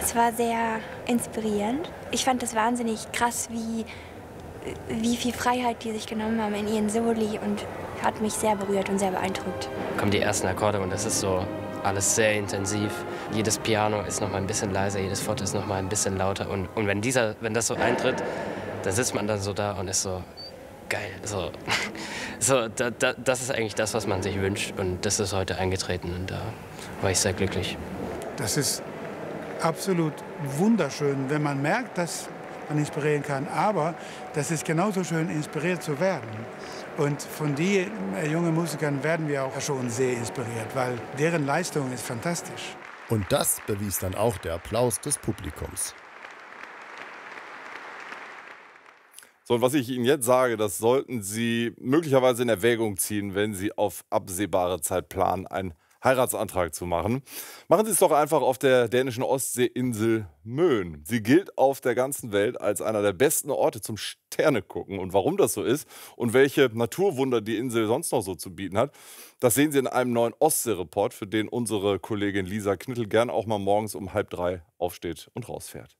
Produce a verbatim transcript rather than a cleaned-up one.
Es war sehr inspirierend. Ich fand es wahnsinnig krass, wie, wie viel Freiheit die sich genommen haben in ihren Soli und hat mich sehr berührt und sehr beeindruckt. Kommen die ersten Akkorde und das ist so alles sehr intensiv. Jedes Piano ist noch mal ein bisschen leiser, jedes Forte ist noch mal ein bisschen lauter. Und, und wenn, dieser, wenn das so eintritt, dann sitzt man dann so da und ist so geil. So, so, da, da, das ist eigentlich das, was man sich wünscht. Und das ist heute eingetreten und da war ich sehr glücklich. Das ist absolut wunderschön, wenn man merkt, dass man inspirieren kann. Aber das ist genauso schön, inspiriert zu werden. Und von den jungen Musikern werden wir auch schon sehr inspiriert, weil deren Leistung ist fantastisch. Und das bewies dann auch der Applaus des Publikums. So, und was ich Ihnen jetzt sage, das sollten Sie möglicherweise in Erwägung ziehen, wenn Sie auf absehbare Zeit planen, einen Heiratsantrag zu machen. Machen Sie es doch einfach auf der dänischen Ostseeinsel Möen. Sie gilt auf der ganzen Welt als einer der besten Orte zum Sternegucken. Und warum das so ist und welche Naturwunder die Insel sonst noch so zu bieten hat, das sehen Sie in einem neuen Ostsee-Report, für den unsere Kollegin Lisa Knittel gern auch mal morgens um halb drei aufsteht und rausfährt.